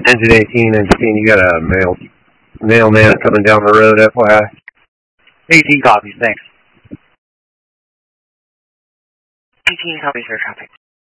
Engine 18, you got a mailman coming down the road, FYI. 18 copies, thanks. 18 copies for traffic.